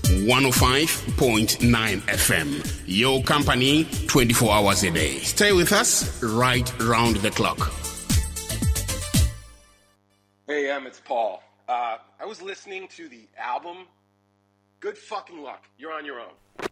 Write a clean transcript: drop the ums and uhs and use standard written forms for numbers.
105.9 FM. Your company 24 hours a day. Stay with us right round the clock. Hey, it's Paul. I was listening to the album. Good fucking luck. You're on your own.